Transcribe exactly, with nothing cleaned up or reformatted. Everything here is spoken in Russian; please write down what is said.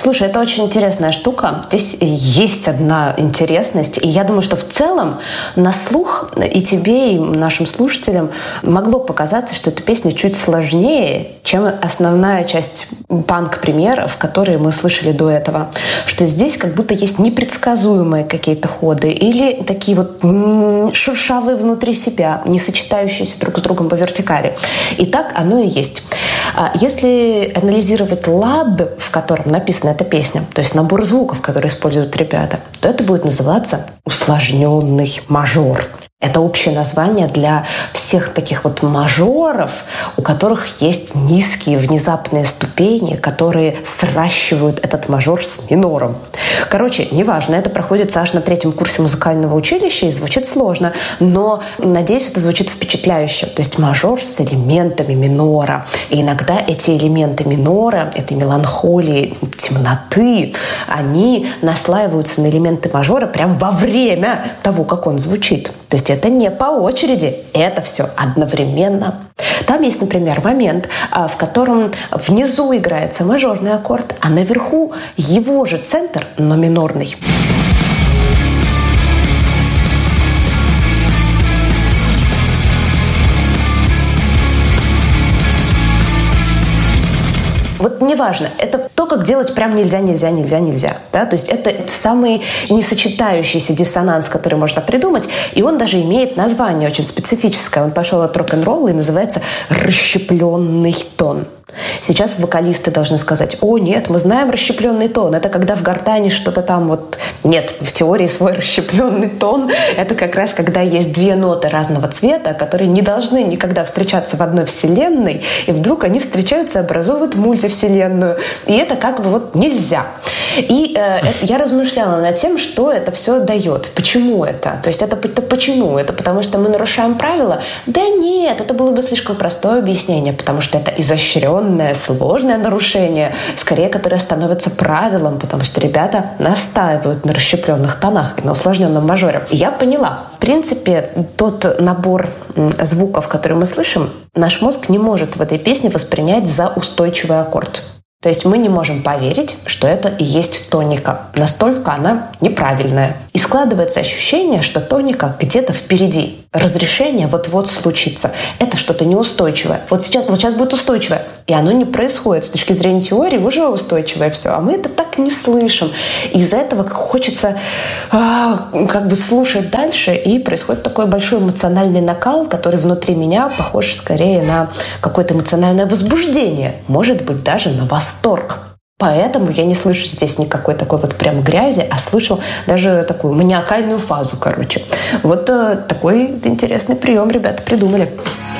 Слушай, это очень интересная штука. Здесь есть одна интересность. И я думаю, что в целом на слух и тебе, и нашим слушателям могло показаться, что эта песня чуть сложнее, чем основная часть панк-примеров, которые мы слышали до этого. Что здесь как будто есть непредсказуемые какие-то ходы или такие вот шершавые внутри себя, не сочетающиеся друг с другом по вертикали. И так оно и есть. Если анализировать лад, в котором написана эта песня, то есть набор звуков, которые используют ребята, то это будет называться усложненный мажор. Это общее название для всех таких вот мажоров, у которых есть низкие внезапные ступени, которые сращивают этот мажор с минором. Короче, неважно, это проходит аж на третьем курсе музыкального училища и звучит сложно, но, надеюсь, это звучит впечатляюще. То есть мажор с элементами минора. И иногда эти элементы минора, этой меланхолии, темноты, они наслаиваются на элементы мажора прямо во время того, как он звучит. То есть это не по очереди, это все одновременно. Там есть, например, момент, в котором внизу играется мажорный аккорд, а наверху его же центр, но минорный. Вот неважно, это то, как делать прям нельзя, нельзя, нельзя, нельзя. Да? То есть это самый несочетающийся диссонанс, который можно придумать, и он даже имеет название очень специфическое. Он пошел от рок-н-ролла и называется «расщепленный тон». Сейчас вокалисты должны сказать: «О, нет, мы знаем расщепленный тон». Это когда в гортани что-то там вот... Нет, в теории свой расщепленный тон — это как раз когда есть две ноты разного цвета, которые не должны никогда встречаться в одной вселенной, и вдруг они встречаются и образовывают мультивселенную. И это как бы вот нельзя. И э, это, я размышляла над тем, что это все дает. Почему это? То есть это, это почему? Это потому что мы нарушаем правила? Да нет, это было бы слишком простое объяснение, потому что это изощренное, сложное нарушение, скорее, которое становится правилом, потому что ребята настаивают на расщепленных тонах и на усложненном мажоре. И я поняла. В принципе, тот набор звуков, который мы слышим, наш мозг не может в этой песне воспринять за устойчивый аккорд. То есть мы не можем поверить, что это и есть тоника. Настолько она неправильная. И складывается ощущение, что тоника где-то впереди. Разрешение вот-вот случится. Это что-то неустойчивое. Вот сейчас, вот сейчас будет устойчивое. И оно не происходит. С точки зрения теории уже устойчивое все. А мы это так не слышим. Из-за этого хочется а, как бы слушать дальше. И происходит такой большой эмоциональный накал, который внутри меня похож скорее на какое-то эмоциональное возбуждение. Может быть, даже на восторг. Поэтому я не слышу здесь никакой такой вот прям грязи, а слышу даже такую маниакальную фазу, короче. Вот э, такой интересный прием ребята придумали.